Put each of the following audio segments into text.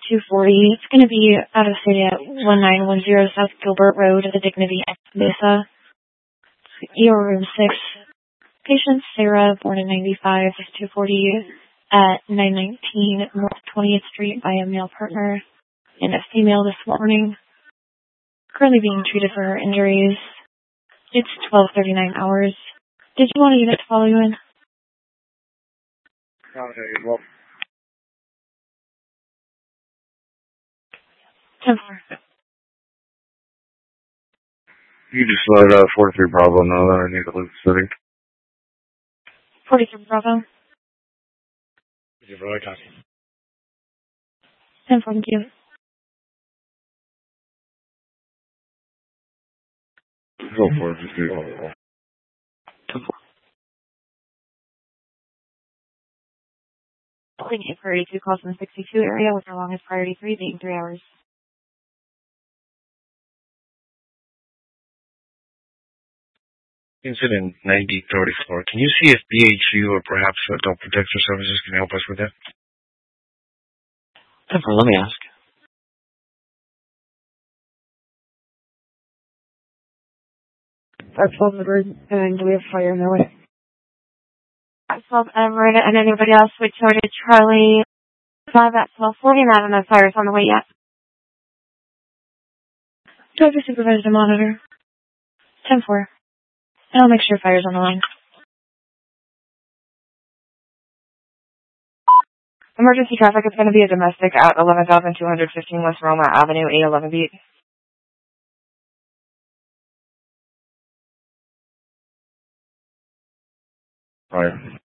240. It's going to be out of city at 1910 South Gilbert Road, the Dignity X Mesa. ER room 6. Patient Sarah, born in 95, is 240 at 919 North 20th Street by a male partner and a female this morning. Currently being treated for her injuries. It's 12:39 hours. Did you want a unit to follow you in? Okay, well. 10-4. You just let 43 Bravo know that I need to leave the city. 43 Bravo. You're really talking. 10-4, thank you. Go for it, just do it. 10-4. Holding a priority 2 calls in the 62 area with our longest priority 3 being 3 hours. Incident 9034. Can you see if BHU or perhaps Adult Protective Services can help us with that? 10-4, let me ask. That's 12 Madrid, and do we have fire in their way? That's 12 Everett, and anybody else switch over to Charlie 5 at 1240, and I don't know if fire's on the way yet. Do I have a supervisor to monitor? 10-4. And I'll make sure fire's on the line. Emergency traffic is going to be a domestic at 11,215 West Roma Avenue, 811 Beat. Right.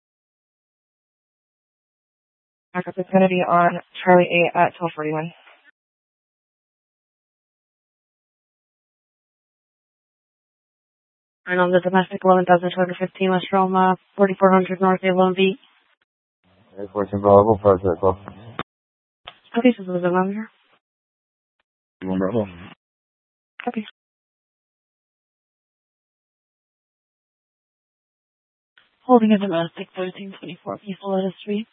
Backup is going to be on Charlie 8 at 1241. And on the domestic, 11,215 West Roma, 4400 North, 811 Beat. 14 Bravo, go for it, go. Okay, so there's a manager. 1 Bravo. Okay. Holding a domestic 1324 Peaceful Street.